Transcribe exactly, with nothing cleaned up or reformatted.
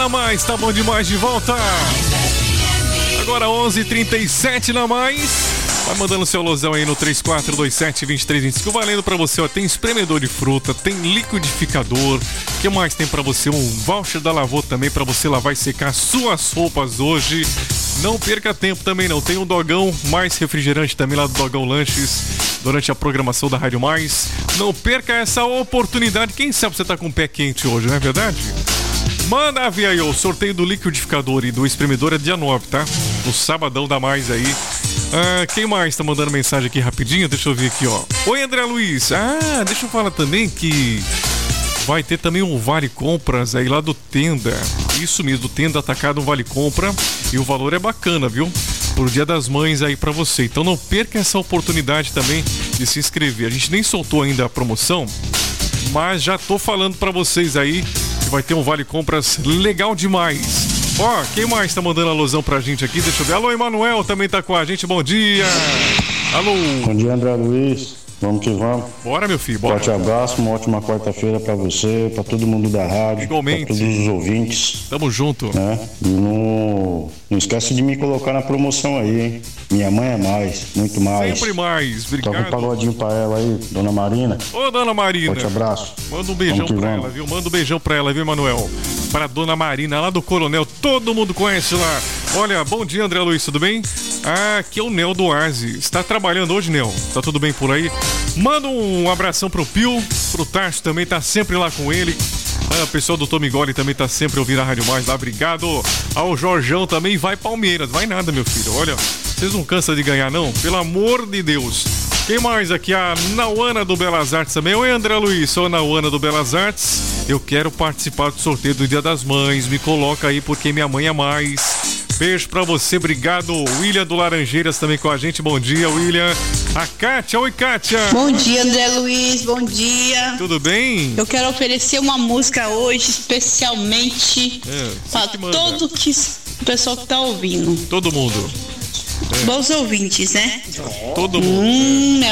na Mais, tá bom demais de volta. Agora onze e trinta e sete na Mais. Vai mandando seu losão aí no três quatro dois sete, dois três dois cinco. Valendo pra você, ó. Tem espremedor de fruta, tem liquidificador. O que mais tem pra você? Um voucher da Lavô também pra você lavar e secar suas roupas hoje. Não perca tempo também não. Tem um dogão mais refrigerante também lá do Dogão Lanches durante a programação da Rádio Mais. Não perca essa oportunidade. Quem sabe você tá com o pé quente hoje, não é verdade? Manda ver aí, ó. O sorteio do liquidificador e do espremedor é dia nove, tá? No sabadão da Mais aí. Ah, quem mais tá mandando mensagem aqui rapidinho? Deixa eu ver aqui, ó. Oi, André Luiz. Ah, deixa eu falar também que vai ter também um Vale Compras aí lá do Tenda. Isso mesmo, do Tenda Atacado, um Vale Compra. E o valor é bacana, viu? Pro Dia das Mães aí pra você. Então não perca essa oportunidade também de se inscrever. A gente nem soltou ainda a promoção, mas já tô falando pra vocês aí que vai ter um Vale Compras legal demais. Ó, quem mais tá mandando alusão pra gente aqui? Deixa eu ver. Alô, Emanuel também tá com a gente. Bom dia. Alô. Bom dia, André Luiz. Vamos que vamos. Bora, meu filho, bora. Forte abraço, uma ótima quarta-feira pra você, pra todo mundo da rádio. Igualmente. Pra todos os ouvintes. Tamo junto. Né? E não, não esquece de me colocar na promoção aí, hein? Minha mãe é mais, muito mais. Sempre mais, obrigado. Toca um pagodinho pra ela aí, dona Marina. Ô, dona Marina. Forte abraço. Manda um beijão pra vamos. ela, viu? Manda um beijão pra ela, viu, Manuel? Pra dona Marina, lá do Coronel, todo mundo conhece lá. Olha, bom dia, André Luiz, tudo bem? Ah, aqui é o Nel do Arze. Está trabalhando hoje, Nel? Tá tudo bem por aí? Manda um abração pro Pio, pro Tarso também, tá sempre lá com ele. Ah, o pessoal do Tomigoli também tá sempre ouvindo a Rádio Mais lá, obrigado. Ao Jorjão também, vai Palmeiras, vai nada, meu filho, olha, vocês não cansam de ganhar não? Pelo amor de Deus. Quem mais aqui? A Nauana do Belas Artes também. Oi, André Luiz, sou a Nauana do Belas Artes. Eu quero participar do sorteio do Dia das Mães, me coloca aí porque minha mãe é mais. Beijo pra você, obrigado. William do Laranjeiras também com a gente, bom dia, William. A Kátia, oi, Kátia. Bom dia, André Luiz, bom dia. Tudo bem? Eu quero oferecer uma música hoje, especialmente é, para que todo que, o pessoal que tá ouvindo. Todo mundo. É. Bons ouvintes, né? Todo mundo. Hum, é.